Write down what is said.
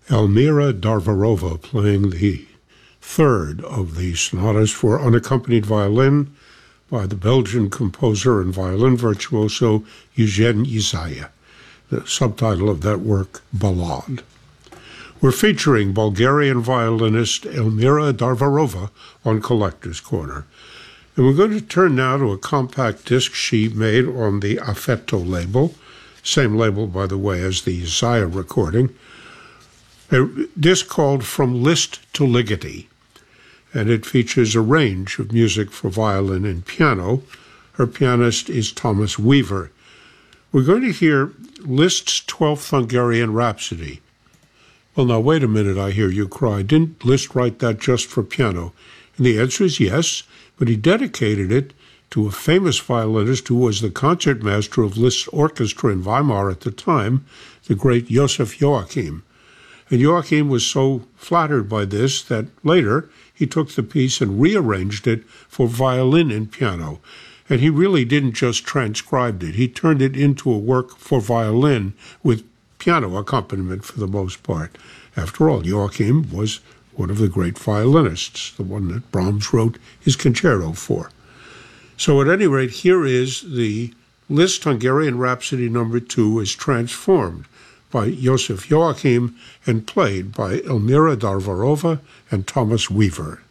Elmira Darvarova playing the third of the sonatas for unaccompanied violin by the Belgian composer and violin virtuoso Eugène Ysaye. The subtitle of that work, Ballade. We're featuring Bulgarian violinist Elmira Darvarova on Collector's Corner. And we're going to turn now to a compact disc she made on the Affetto label, same label, by the way, as the Ysaye recording, a disc called From Liszt to Ligeti, and it features a range of music for violin and piano. Her pianist is Thomas Weaver. We're going to hear Liszt's 12th Hungarian Rhapsody. Well, now, wait a minute, I hear you cry. Didn't Liszt write that just for piano? And the answer is yes, but he dedicated it to a famous violinist who was the concertmaster of Liszt's orchestra in Weimar at the time, the great Joseph Joachim. And Joachim was so flattered by this that later he took the piece and rearranged it for violin and piano. And he really didn't just transcribe it. He turned it into a work for violin with piano accompaniment for the most part. After all, Joachim was one of the great violinists, the one that Brahms wrote his concerto for. So at any rate, here is the Liszt Hungarian Rhapsody No. 2 is transformed by Joseph Joachim and played by Elmira Darvarova and Thomas Weaver.